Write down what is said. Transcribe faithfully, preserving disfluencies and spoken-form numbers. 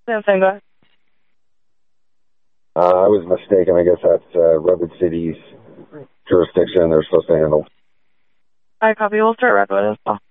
Same thing, guys. Uh, I was mistaken. I guess that's uh, Redwood City's jurisdiction. They're supposed to handle. I copy. We'll start Redwood as well.